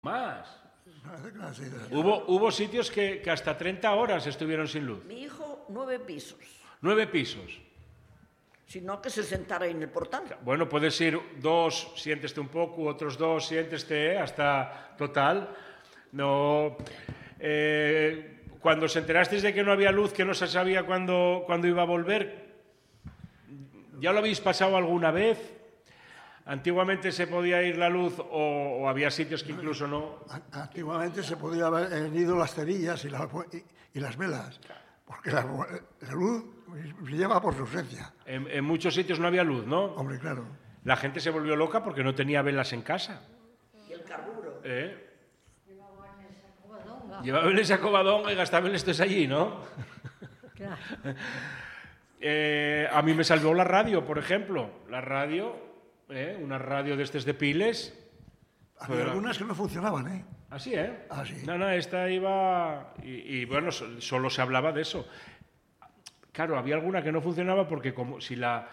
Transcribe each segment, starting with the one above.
Más. Clase. Hubo sitios que hasta 30 horas estuvieron sin luz. Mi hijo, 9 pisos. 9 pisos. Sino que se sentara en el portal. Bueno, puedes ir 2, siénteste un poco, otros 2, siénteste, hasta total. No. Cuando os enterasteis de que no había luz, que no se sabía cuándo iba a volver, ¿ya lo habéis pasado alguna vez? Antiguamente se podía ir la luz o había sitios que incluso no. Antiguamente se podía haber ido las cerillas y las velas, porque la luz brillaba por su ausencia. En muchos sitios no había luz, ¿no? Hombre, claro. La gente se volvió loca porque no tenía velas en casa. Y el carburo. Llevaban ese acobadón y gastaban estos allí, ¿no? Claro. A mí me salvó la radio, por ejemplo. La radio, una radio de estos de piles. Había algunas que no funcionaban, ¿eh? Así, ¿eh? Ah, sí. No, esta iba... Y bueno, solo se hablaba de eso. Claro, había alguna que no funcionaba porque como si la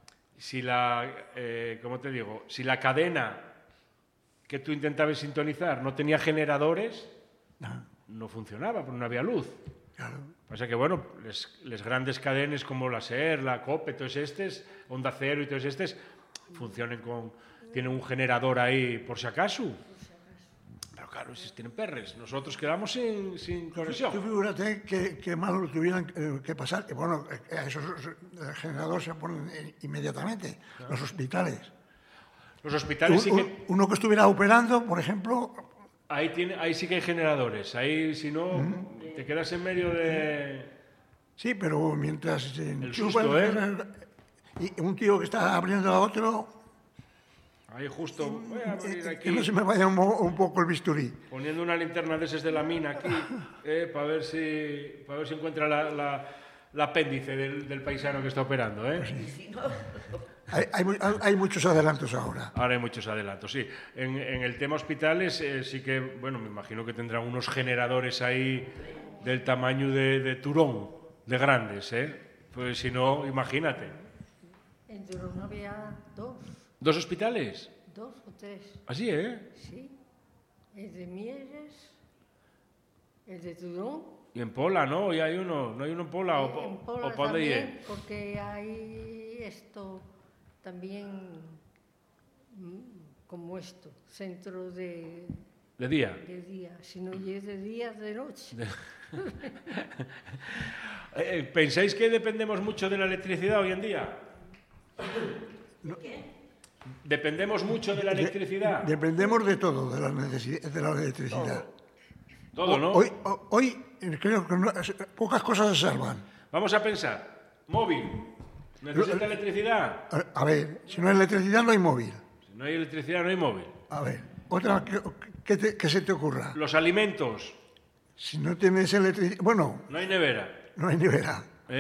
¿cómo te digo? Si la cadena que tú intentabas sintonizar no tenía generadores, no funcionaba, porque no había luz. Claro. Pasa que, bueno, les grandes cadenes como la SER, la COPE, todos estos, Onda Cero y todos estos, tienen un generador ahí por si acaso. Pero claro, si tienen perres, nosotros quedamos sin conexión. Tú figúrate que mal lo tuvieran que pasar, que bueno, esos generadores se ponen inmediatamente, claro. Los hospitales. Los hospitales sí que... Uno que estuviera operando, por ejemplo... Ahí sí que hay generadores, ahí si no te quedas en medio de... Sí, pero mientras... El susto, Y un tío que está abriendo a otro... Ahí justo, voy a abrir aquí. Que no se me vaya un poco el bisturí. Poniendo una linterna de esas de la mina aquí, para ver si encuentra la apéndice del paisano que está operando, Sí. Si no... Hay muchos adelantos ahora. Ahora hay muchos adelantos, sí. En el tema hospitales sí que, bueno, me imagino que tendrán unos generadores ahí del tamaño de Turón, de grandes, Pues si no, imagínate. En Turón había 2. ¿2 hospitales? 2 o 3. Así, Sí. El de Mieres, el de Turón. Y en Pola, ¿no? ¿Y hay uno? ¿No hay uno en Pola? En Pola o pa' dónde también, lle? porque hay esto también como esto, centro de día. De día. Si no es de día, de noche. ¿Pensáis que dependemos mucho de la electricidad hoy en día? ¿De qué? ¿Dependemos mucho de la electricidad? Dependemos de todo, de la electricidad. Todo, ¿no? Hoy creo que pocas cosas se salvan. Vamos a pensar. Móvil. ¿Necesita electricidad? A ver, si no hay electricidad no hay móvil. Si no hay electricidad, no hay móvil. A ver, otra que se te ocurra. Los alimentos. Si no tienes electricidad... Bueno... No hay nevera. No hay nevera.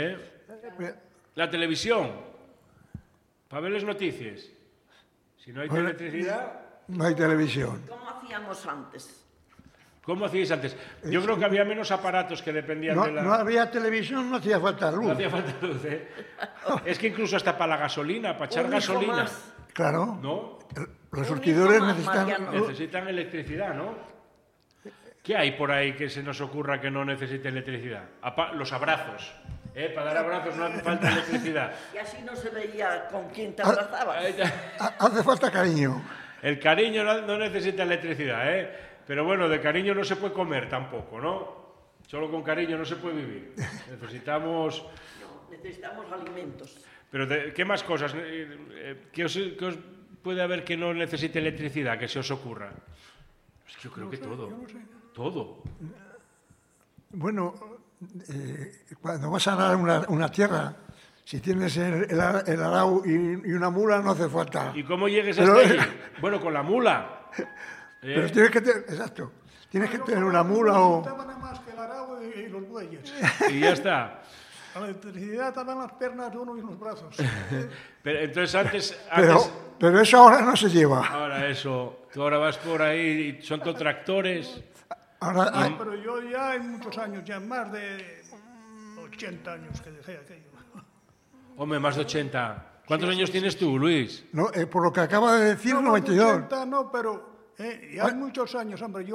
La televisión. Para ver las noticias. Si no hay electricidad... No hay televisión. ¿Cómo hacíamos antes? ¿Cómo hacíais antes? Yo creo que había menos aparatos que dependían de la... No había televisión, no hacía falta luz. No hacía falta luz, Es que incluso hasta para la gasolina, para echar gasolina. Más. Claro. ¿No? Los surtidores Mariano. Necesitan electricidad, ¿no? ¿Qué hay por ahí que se nos ocurra que no necesite electricidad? Los abrazos. Para dar abrazos no hace falta electricidad. Y así no se veía con quién te abrazabas. Hace falta cariño. El cariño no necesita electricidad, Pero bueno, de cariño no se puede comer tampoco, ¿no? Solo con cariño no se puede vivir. Necesitamos alimentos. Pero ¿qué más cosas? ¿Qué os puede haber que no necesite electricidad, que se os ocurra? Pues yo creo que todo. Yo no sé. Todo. Bueno, cuando vas a arar una tierra, si tienes el arao y una mula, no hace falta. ¿Y cómo llegues hasta allí? Bueno, con la mula. Pero tienes que tener, exacto, tienes que tener una mula o... Nada más que el arao y los bueyes. Y ya está. A la electricidad estaban las piernas de uno y los brazos. Pero entonces antes... Pero eso ahora no se lleva. Ahora eso, tú ahora vas por ahí y son todos tractores. Ahora Pero yo ya hay muchos años, ya más de 80 años que dejé aquello. Hombre, más de 80. ¿Cuántos años tienes tú, Luis? no, por lo que acaba de decir, No, 92. 80 no, pero Y hay muchos años, hombre.